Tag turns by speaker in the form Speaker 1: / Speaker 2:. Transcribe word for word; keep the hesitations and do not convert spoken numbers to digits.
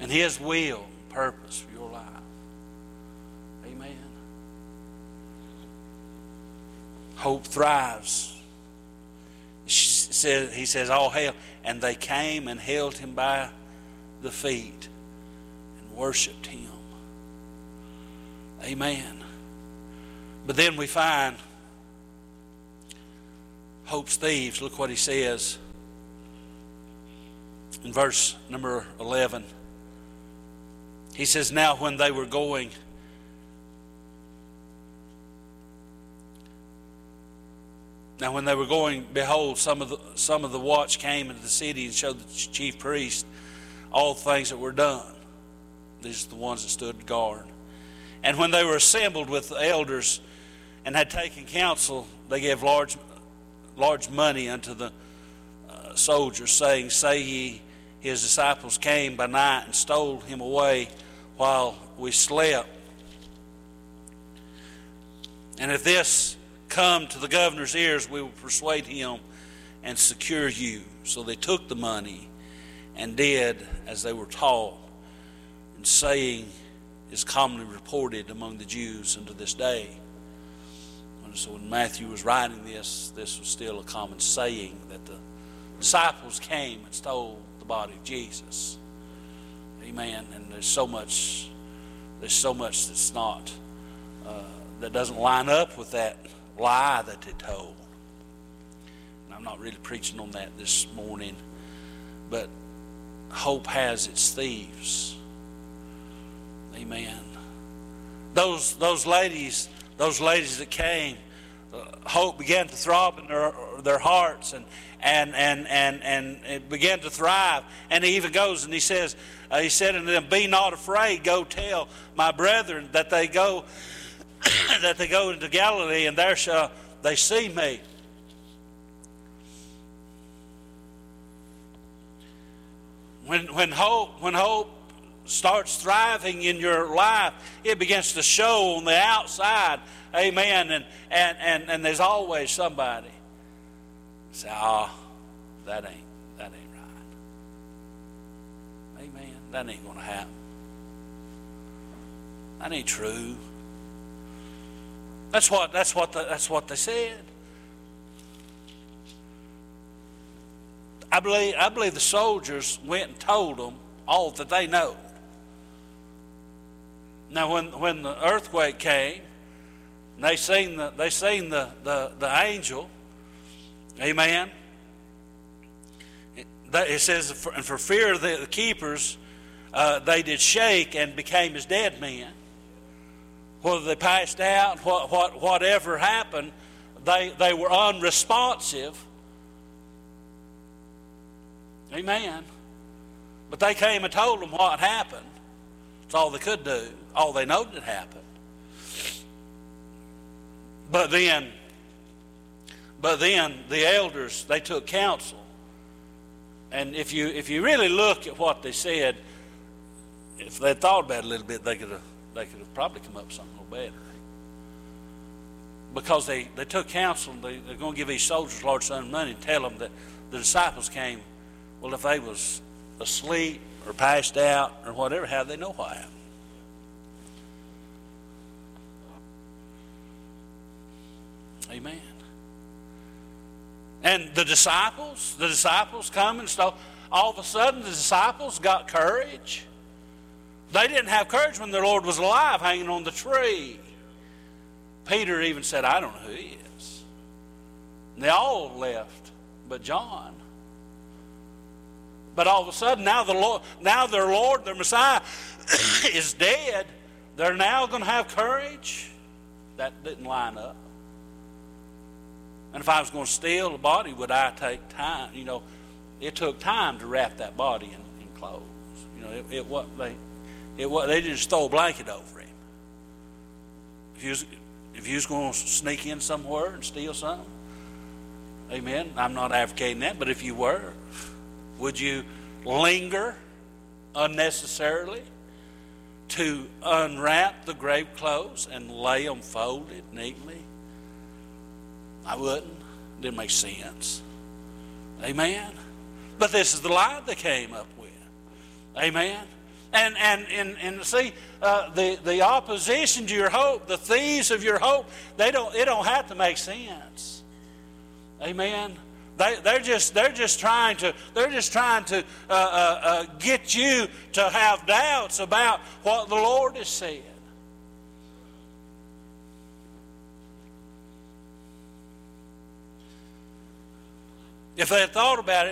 Speaker 1: and His will and purpose for your life. Amen. Hope thrives. He says, he says, all hail. And they came and held Him by the feet and worshiped Him. Amen. But then we find hope's thieves. Look what he says in verse number eleven. He says, now when they were going, now when they were going, behold, some of the some of the watch came into the city and showed the chief priest all things that were done. These are the ones that stood guard. And when they were assembled with the elders and had taken counsel, they gave large large money unto the uh, soldiers, saying, say ye, his disciples came by night and stole him away while we slept. And if this come to the governor's ears, we will persuade him and secure you. So they took the money and did as they were taught. And saying is commonly reported among the Jews unto this day. And so when Matthew was writing this, this was still a common saying that the disciples came and stole the body of Jesus. Amen. And there's so much, there's so much that's not, uh, that doesn't line up with that lie that they told. And I'm not really preaching on that this morning, but hope has its thieves. Amen. Those those ladies, those ladies that came, uh, hope began to throb in their their hearts, and and and and and it began to thrive. And he even goes and he says, uh, he said unto them, "Be not afraid. Go tell my brethren that they go that they go into Galilee, and there shall they see me." When when hope when hope starts thriving in your life, it begins to show on the outside. Amen. And and and, and there's always somebody say, "Ah, oh, that ain't that ain't right. Amen. That ain't gonna happen. That ain't true." That's what that's what the, that's what they said. I believe I believe the soldiers went and told them all that they know. Now, when when the earthquake came, and they seen the they seen the the, the angel. Amen. It, it says, and for fear of the, the keepers, uh, they did shake and became as dead men. Whether they passed out, what what whatever happened, they they were unresponsive. Amen. But they came and told them what happened. That's all they could do. All they know that happened. But then, but then the elders, they took counsel. And if you if you really look at what they said, if they thought about it a little bit, they could have they could have probably come up with something a little better. Because they, they took counsel, and they, they're going to give these soldiers large sum of money and tell them that the disciples came. Well, if they was asleep or passed out or whatever, how do they know what happened? Amen. And the disciples, the disciples come and so all of a sudden the disciples got courage. They didn't have courage when their Lord was alive hanging on the tree. Peter even said, "I don't know who he is." And they all left but John. But all of a sudden, now the Lord, now their Lord, their Messiah, is dead. They're now going to have courage. That didn't line up. And if I was going to steal a body, would I take time? You know, it took time to wrap that body in, in clothes. You know, it, it what they, it what they just throw a blanket over him. If you was, if you was going to sneak in somewhere and steal something, amen. I'm not advocating that, but if you were. Would you linger unnecessarily to unwrap the grave clothes and lay them folded neatly? I wouldn't. It didn't make sense. Amen. But this is the lie they came up with. Amen. And, and, and, and see, uh, the, the opposition to your hope, the thieves of your hope, they don't, it don't have to make sense. Amen. They, they're just they're just trying to they're just trying to uh, uh, uh, get you to have doubts about what the Lord has said. If they had thought about it,